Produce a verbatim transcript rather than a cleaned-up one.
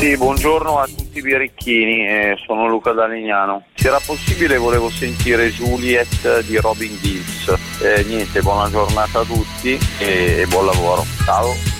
Sì, buongiorno a tutti i birichini, eh, sono Luca da Legnano. Se era possibile volevo sentire Juliet di Robin Gibbs. Eh, niente, buona giornata a tutti e, e buon lavoro. Ciao.